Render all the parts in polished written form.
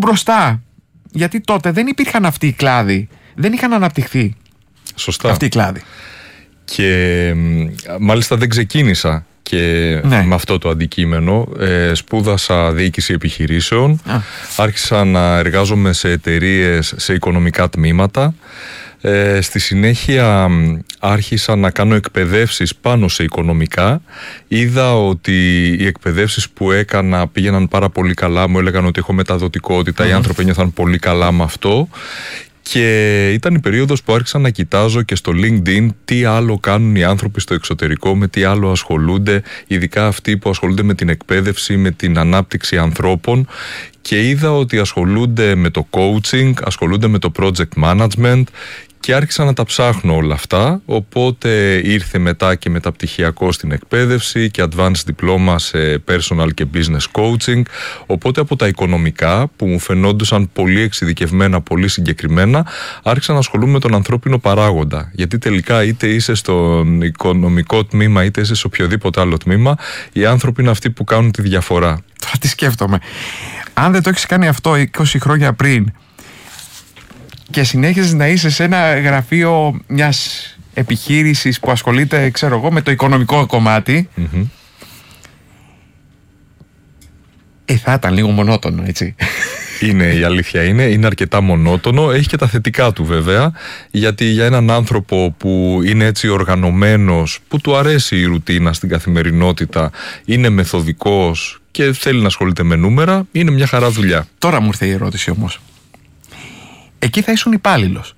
μπροστά. Γιατί τότε δεν υπήρχαν αυτοί οι κλάδοι. Δεν είχαν αναπτυχθεί. Σωστά. Αυτοί οι κλάδοι. Και μάλιστα δεν ξεκίνησα και με αυτό το αντικείμενο. Σπούδασα διοίκηση επιχειρήσεων. Άρχισα να εργάζομαι σε εταιρείες, σε οικονομικά τμήματα. Στη συνέχεια άρχισα να κάνω εκπαιδεύσεις πάνω σε οικονομικά. Είδα ότι οι εκπαιδεύσεις που έκανα πήγαιναν πάρα πολύ καλά. Μου έλεγαν ότι έχω μεταδοτικότητα. Οι άνθρωποι νιώθαν πολύ καλά με αυτό. Και ήταν η περίοδος που άρχισα να κοιτάζω και στο LinkedIn τι άλλο κάνουν οι άνθρωποι στο εξωτερικό, με τι άλλο ασχολούνται, ειδικά αυτοί που ασχολούνται με την εκπαίδευση, με την ανάπτυξη ανθρώπων. Και είδα ότι ασχολούνται με το coaching, ασχολούνται με το project management και άρχισα να τα ψάχνω όλα αυτά. Οπότε ήρθε μετά και μεταπτυχιακό στην εκπαίδευση και advanced diploma σε personal και business coaching. Οπότε από τα οικονομικά που μου φαινόντουσαν πολύ εξειδικευμένα, πολύ συγκεκριμένα, άρχισα να ασχολούμαι με τον ανθρώπινο παράγοντα. Γιατί τελικά είτε είσαι στον οικονομικό τμήμα είτε είσαι σε οποιοδήποτε άλλο τμήμα, οι άνθρωποι είναι αυτοί που κάνουν τη διαφορά. Τώρα τι σκέφτομαι. Αν δεν το έχεις κάνει αυτό 20 χρόνια πριν και συνέχιζες να είσαι σε ένα γραφείο μιας επιχείρησης που ασχολείται, ξέρω εγώ, με το οικονομικό κομμάτι, θα ήταν λίγο μονότονο, έτσι. Είναι, η αλήθεια είναι αρκετά μονότονο. Έχει και τα θετικά του βέβαια, γιατί για έναν άνθρωπο που είναι έτσι οργανωμένος, που του αρέσει η ρουτίνα στην καθημερινότητα, είναι μεθοδικός και θέλει να ασχολείται με νούμερα, είναι μια χαρά δουλειά. Τώρα μου ήρθε η ερώτηση όμως. Εκεί θα ήσουν υπάλληλος.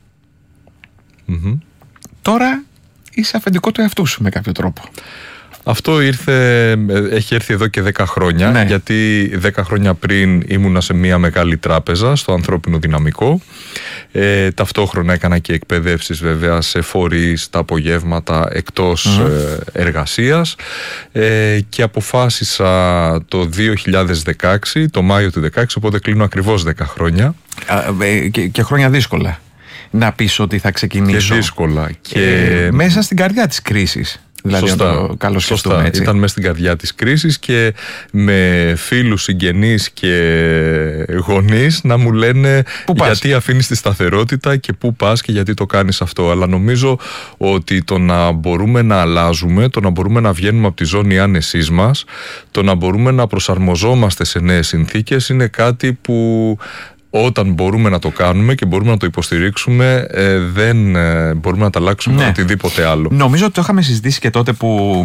Τώρα είσαι αφεντικό του εαυτού σου με κάποιο τρόπο. Αυτό έχει έρθει εδώ και 10 χρόνια, γιατί 10 χρόνια πριν ήμουνα σε μια μεγάλη τράπεζα, στο ανθρώπινο δυναμικό. Ταυτόχρονα έκανα και εκπαιδεύσεις βέβαια σε φορείς, τα απογεύματα εκτός εργασίας, και αποφάσισα το 2016, το Μάιο του 2016, οπότε κλείνω ακριβώς 10 χρόνια. Και χρόνια δύσκολα να πεις ότι θα ξεκινήσω. Και δύσκολα. Μέσα στην καρδιά της κρίσης. Δηλαδή, σωστά. Έτσι. Ήταν μέσα στην καρδιά της κρίσης και με φίλους, συγγενείς και γονείς να μου λένε γιατί αφήνεις τη σταθερότητα και πού πας και γιατί το κάνεις αυτό. Αλλά νομίζω ότι το να μπορούμε να αλλάζουμε, το να μπορούμε να βγαίνουμε από τη ζώνη άνεσής μας, το να μπορούμε να προσαρμοζόμαστε σε νέες συνθήκες είναι κάτι που όταν μπορούμε να το κάνουμε και μπορούμε να το υποστηρίξουμε, δεν μπορούμε να τα αλλάξουμε οτιδήποτε άλλο. Νομίζω ότι το είχαμε συζητήσει και τότε που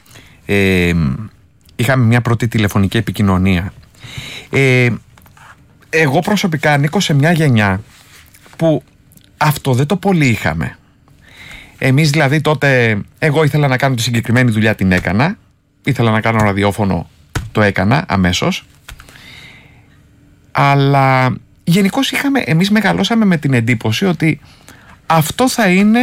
είχαμε μια πρώτη τηλεφωνική επικοινωνία. Εγώ προσωπικά ανήκω σε μια γενιά που αυτό δεν το πολύ είχαμε. Εμείς δηλαδή τότε, εγώ ήθελα να κάνω τη συγκεκριμένη δουλειά, την έκανα. Ήθελα να κάνω ραδιόφωνο, το έκανα αμέσως. Αλλά γενικώς εμείς μεγαλώσαμε με την εντύπωση ότι αυτό θα είναι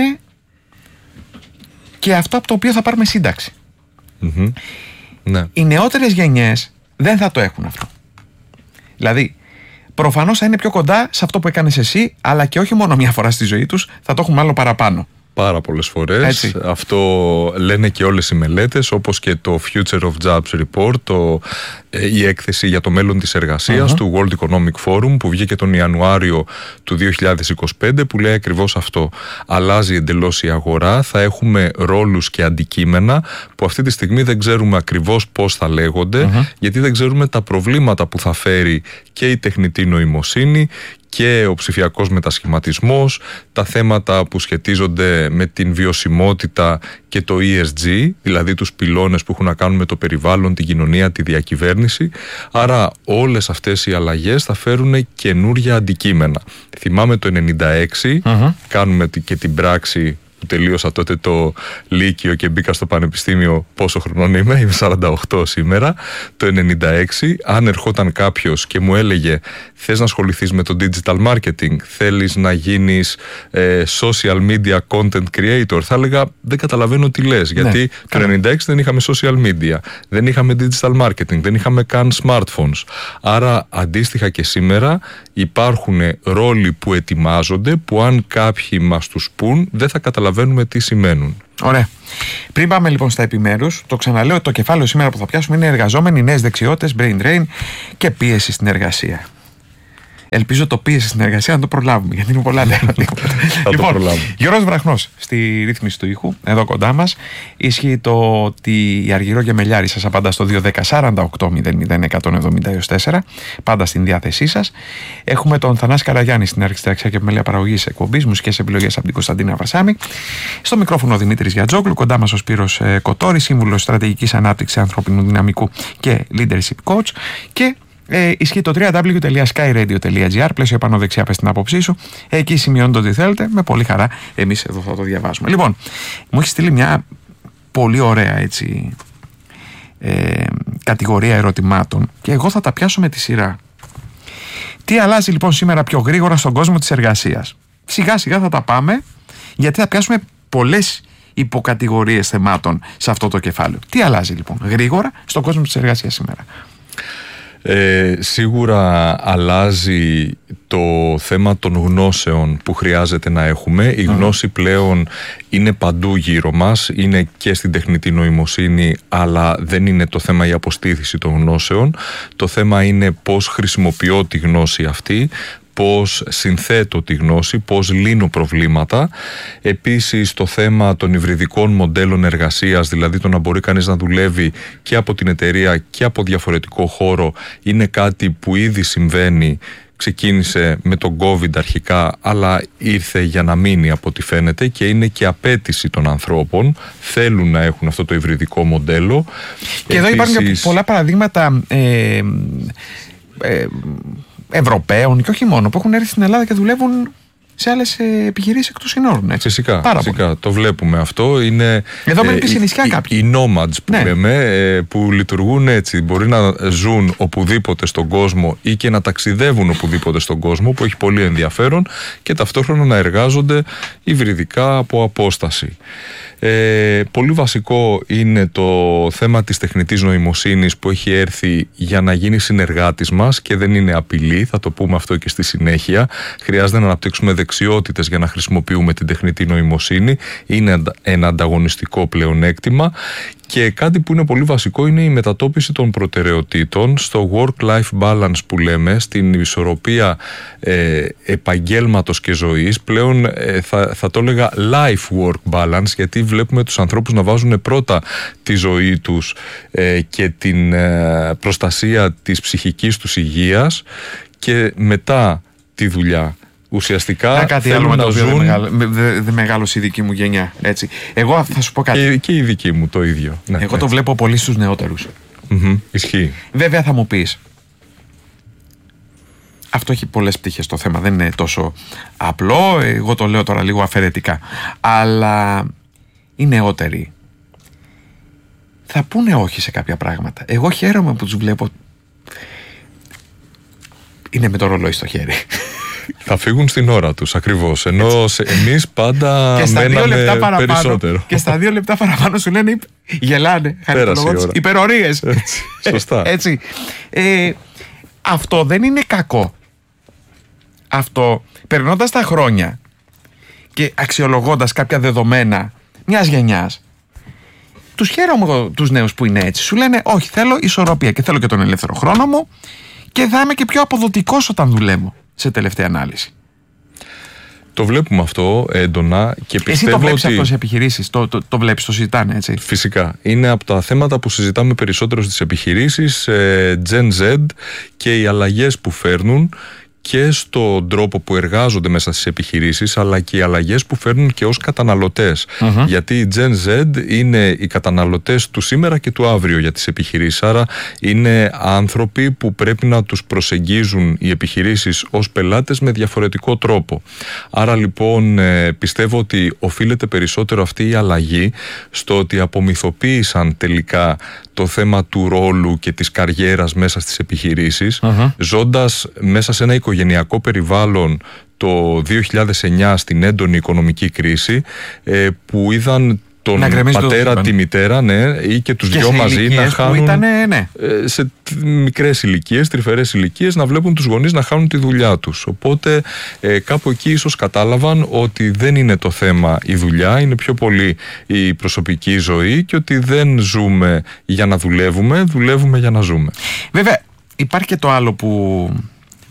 και αυτό από το οποίο θα πάρουμε σύνταξη. Ναι. Οι νεότερες γενιές δεν θα το έχουν αυτό. Δηλαδή, προφανώς θα είναι πιο κοντά σε αυτό που έκανες εσύ, αλλά και όχι μόνο μια φορά στη ζωή τους, θα το έχουν άλλο παραπάνω. Πάρα πολλές φορές. Έτσι. Αυτό λένε και όλες οι μελέτες, όπως και το Future of Jobs Report, η έκθεση για το μέλλον της εργασίας του World Economic Forum, που βγήκε τον Ιανουάριο του 2025, που λέει ακριβώς αυτό. Αλλάζει εντελώς η αγορά, θα έχουμε ρόλους και αντικείμενα που αυτή τη στιγμή δεν ξέρουμε ακριβώς πώς θα λέγονται, γιατί δεν ξέρουμε τα προβλήματα που θα φέρει και η τεχνητή νοημοσύνη και ο ψηφιακός μετασχηματισμός, τα θέματα που σχετίζονται με την βιωσιμότητα και το ESG, δηλαδή τους πυλώνες που έχουν να κάνουν με το περιβάλλον, την κοινωνία, τη διακυβέρνηση. Άρα όλες αυτές οι αλλαγές θα φέρουν καινούρια αντικείμενα. Θυμάμαι το 1996, κάνουμε και την πράξη που τελείωσα τότε το Λύκειο και μπήκα στο πανεπιστήμιο. Πόσο χρονών είμαι 48 σήμερα. Το 96, αν ερχόταν κάποιος και μου έλεγε θες να ασχοληθείς με το digital marketing, θέλεις να γίνεις social media content creator, θα έλεγα δεν καταλαβαίνω τι λες, γιατί το 96 δεν είχαμε social media, δεν είχαμε digital marketing, δεν είχαμε καν smartphones. Άρα αντίστοιχα και σήμερα υπάρχουν ρόλοι που ετοιμάζονται, που αν κάποιοι μας τους πουν δεν θα καταλαβαίνουμε τι σημαίνουν. Ωραία. Πριν πάμε λοιπόν στα επιμέρους, το ξαναλέω, το κεφάλαιο σήμερα που θα πιάσουμε είναι εργαζόμενοι, νέες δεξιότητες, brain drain και πίεση στην εργασία. Ελπίζω το πίεση στην εργασία να το προλάβουμε, γιατί είναι πολλά νέα. Λοιπόν, Γιώργος Βραχνός στη ρύθμιση του ήχου, εδώ κοντά μας. Ισχύει το ότι η Αργυρό Γεμελιάρη σας απαντά στο 210-48-00-170-4, πάντα στην διάθεσή σας. Έχουμε τον Θανάση Καραγιάννη στην αριστεραξία και επιμέλεια παραγωγής εκπομπής, μουσικές επιλογές από την Κωνσταντίνα Βαρσάμη. Στο μικρόφωνο Δημήτρης Γιατζόγλου, κοντά μας ο Σπύρος Κοτόρης, σύμβουλος στρατηγικής ανάπτυξης ανθρώπινου δυναμικού και leadership coach. Και ισχύει το www.skyradio.gr, πλαίσιο επάνω δεξιά, πες την άποψή σου. Εκεί σημειώνετε ό,τι θέλετε. Με πολύ χαρά εμείς εδώ θα το διαβάσουμε. Λοιπόν, μου έχει στείλει μια πολύ ωραία έτσι, κατηγορία ερωτημάτων και εγώ θα τα πιάσω με τη σειρά. Τι αλλάζει λοιπόν σήμερα πιο γρήγορα στον κόσμο της εργασίας? Σιγά σιγά θα τα πάμε, γιατί θα πιάσουμε πολλές υποκατηγορίες θεμάτων σε αυτό το κεφάλαιο. Τι αλλάζει λοιπόν γρήγορα στον κόσμο της εργασίας σήμερα? Σίγουρα αλλάζει το θέμα των γνώσεων που χρειάζεται να έχουμε. Η γνώση πλέον είναι παντού γύρω μας, είναι και στην τεχνητή νοημοσύνη, αλλά δεν είναι το θέμα η αποστήθηση των γνώσεων. Το θέμα είναι πώς χρησιμοποιώ τη γνώση αυτή, πώς συνθέτω τη γνώση, πώς λύνω προβλήματα. Επίσης το θέμα των υβριδικών μοντέλων εργασίας, δηλαδή το να μπορεί κανείς να δουλεύει και από την εταιρεία και από διαφορετικό χώρο, είναι κάτι που ήδη συμβαίνει. Ξεκίνησε με τον COVID αρχικά, αλλά ήρθε για να μείνει από ό,τι φαίνεται και είναι και απέτηση των ανθρώπων. Θέλουν να έχουν αυτό το υβριδικό μοντέλο. Και εδώ υπάρχουν και πολλά παραδείγματα Ευρωπαίων και όχι μόνο, που έχουν έρθει στην Ελλάδα και δουλεύουν σε άλλες επιχειρήσεις εκτός συνόρων. Φυσικά, το βλέπουμε αυτό. Είναι, εδώ μένουν και σε νησιά κάποιοι. Οι nomads που λέμε, που λειτουργούν έτσι. Μπορεί να ζουν οπουδήποτε στον κόσμο ή και να ταξιδεύουν οπουδήποτε στον κόσμο, που έχει πολύ ενδιαφέρον, και ταυτόχρονα να εργάζονται υβριδικά από απόσταση. Πολύ βασικό είναι το θέμα της τεχνητής νοημοσύνης, που έχει έρθει για να γίνει συνεργάτης μας και δεν είναι απειλή. Θα το πούμε αυτό και στη συνέχεια. Χρειάζεται να αναπτύξουμε δεξιότητες για να χρησιμοποιούμε την τεχνητή νοημοσύνη. Είναι ένα ανταγωνιστικό πλεονέκτημα. Και κάτι που είναι πολύ βασικό είναι η μετατόπιση των προτεραιοτήτων στο work-life balance που λέμε, στην ισορροπία επαγγέλματος και ζωής. Πλέον θα το έλεγα life-work balance, γιατί βλέπουμε τους ανθρώπους να βάζουν πρώτα τη ζωή τους και την προστασία της ψυχικής τους υγείας και μετά τη δουλειά. Ουσιαστικά κάτι άλλο με το οποίο δεν μεγάλωσε η δική μου γενιά. Έτσι. Εγώ θα σου πω κάτι. Και η δική μου το ίδιο. Ναι, εγώ το βλέπω πολύ στους νεότερους. Ισχύει. Βέβαια θα μου πεις, αυτό έχει πολλές πτυχές το θέμα, δεν είναι τόσο απλό. Εγώ το λέω τώρα λίγο αφαιρετικά. Αλλά οι νεότεροι θα πούνε όχι σε κάποια πράγματα. Εγώ χαίρομαι που τους βλέπω. Είναι με το ρολόι στο χέρι. Θα φύγουν στην ώρα τους, ακριβώς. Ενώ εμείς πάντα μέναμε περισσότερο. Και στα 2 λεπτά παραπάνω σου λένε, γελάνε, υπερορίες. Σωστά. Έτσι. Αυτό δεν είναι κακό. Αυτό, περνώντας τα χρόνια και αξιολογώντας κάποια δεδομένα μιας γενιάς, τους χαίρομαι τους νέους που είναι έτσι. Σου λένε, όχι, θέλω ισορροπία και θέλω και τον ελεύθερο χρόνο μου και θα είμαι και πιο αποδοτικός όταν δουλεύω, σε τελευταία ανάλυση. Το βλέπουμε αυτό έντονα και πιστεύω. Εσύ το βλέπεις αυτό σε επιχειρήσεις, το βλέπεις, το συζητάνε, έτσι? Φυσικά. Είναι από τα θέματα που συζητάμε περισσότερο στις επιχειρήσεις, Gen Z, και οι αλλαγές που φέρνουν και στον τρόπο που εργάζονται μέσα στις επιχειρήσεις, αλλά και οι αλλαγές που φέρνουν και ως καταναλωτές. Γιατί οι Gen Z είναι οι καταναλωτές του σήμερα και του αύριο για τις επιχειρήσεις. Άρα είναι άνθρωποι που πρέπει να τους προσεγγίζουν οι επιχειρήσεις ως πελάτες με διαφορετικό τρόπο. Άρα λοιπόν πιστεύω ότι οφείλεται περισσότερο αυτή η αλλαγή στο ότι απομυθοποίησαν τελικά το θέμα του ρόλου και της καριέρας μέσα στις επιχειρήσεις, ζώντας μέσα σε ένα οικογενειακό περιβάλλον το 2009 στην έντονη οικονομική κρίση, που είδαν τον πατέρα, τη μητέρα, ή και τους δυο μαζί να χάνουν σε μικρές ηλικίες, τρυφερές ηλικίες, να βλέπουν τους γονείς να χάνουν τη δουλειά τους. Οπότε κάπου εκεί ίσως κατάλαβαν ότι δεν είναι το θέμα η δουλειά, είναι πιο πολύ η προσωπική ζωή και ότι δεν ζούμε για να δουλεύουμε, δουλεύουμε για να ζούμε. Βέβαια υπάρχει και το άλλο που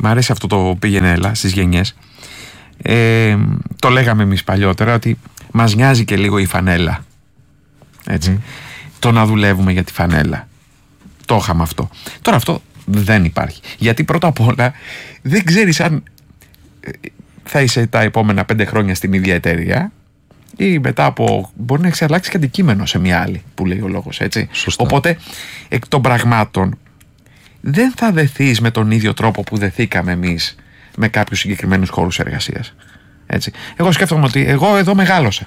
Μ' αρέσει αυτό το πήγαινε έλα στις γενιές. Το λέγαμε εμείς παλιότερα ότι μας νοιάζει και λίγο η φανέλα. Έτσι. Το να δουλεύουμε για τη φανέλα. Το είχαμε αυτό. Τώρα αυτό δεν υπάρχει. Γιατί πρώτα απ' όλα δεν ξέρεις αν θα είσαι τα επόμενα 5 χρόνια στην ίδια εταιρεία ή μετά από. Μπορεί να έχεις αλλάξει και αντικείμενο σε μια άλλη, που λέει ο λόγος, έτσι. Σωστά. Οπότε εκ των πραγμάτων δεν θα δεθείς με τον ίδιο τρόπο που δεθήκαμε εμείς με κάποιους συγκεκριμένους χώρους εργασίας. Έτσι. Εγώ σκέφτομαι ότι εγώ εδώ μεγάλωσα.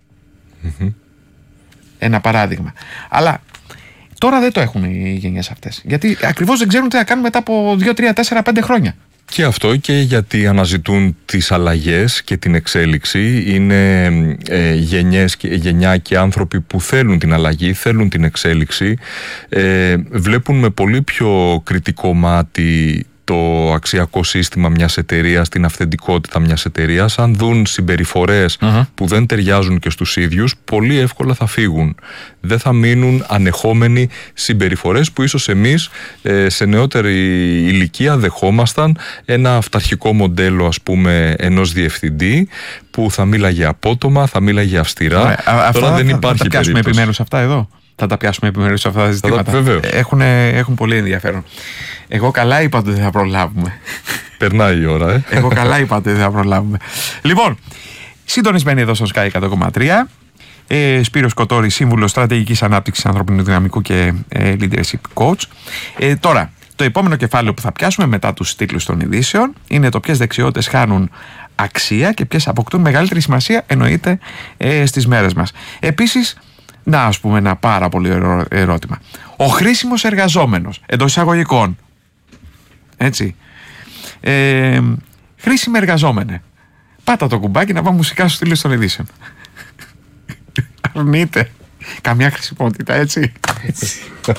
Ένα παράδειγμα. Αλλά τώρα δεν το έχουν οι γενιές αυτές. Γιατί ακριβώς δεν ξέρουν τι να κάνουν μετά από 2, 3, 4, 5 χρόνια. Και αυτό και γιατί αναζητούν τις αλλαγές και την εξέλιξη. Είναι γενιά και άνθρωποι που θέλουν την αλλαγή, θέλουν την εξέλιξη. Βλέπουν με πολύ πιο κριτικό μάτι το αξιακό σύστημα μιας εταιρείας, την αυθεντικότητα μιας εταιρείας. Αν δουν συμπεριφορές που δεν ταιριάζουν και στους ίδιους, πολύ εύκολα θα φύγουν. Δεν θα μείνουν ανεχόμενοι συμπεριφορές που ίσως εμείς σε νεότερη ηλικία δεχόμασταν, ένα αυταρχικό μοντέλο, ας πούμε, ενός διευθυντή που θα μίλαγε απότομα, θα μίλαγε αυστηρά. Τώρα δεν υπάρχει περίπτωση. Θα τα πιάσουμε επιμέρους αυτά εδώ. Θα τα πιάσουμε επιμέρους σε αυτά τα ζητήματα. Έχουν πολύ ενδιαφέρον. Εγώ καλά είπα ότι δεν θα προλάβουμε. Περνάει η ώρα, Εγώ καλά είπα ότι δεν θα προλάβουμε. Λοιπόν, συντονισμένοι εδώ στο Sky 100,3. Σπύρος Κοτόρης, σύμβουλος στρατηγικής ανάπτυξης ανθρώπινου δυναμικού και leadership coach. Τώρα, το επόμενο κεφάλαιο που θα πιάσουμε μετά τους τίτλους των ειδήσεων είναι το ποιες δεξιότητες χάνουν αξία και ποιες αποκτούν μεγαλύτερη σημασία, εννοείται, στις μέρες μας. Επίσης, ας πούμε ένα πάρα πολύ ωραίο ερώτημα. Ο χρήσιμος εργαζόμενος, εντός εισαγωγικών, έτσι, χρήσιμοι εργαζόμενε, πάτα το κουμπάκι να πάμε μουσικά στους τίτλους των ειδήσεων. Αρνείται καμιά χρησιμότητα, έτσι.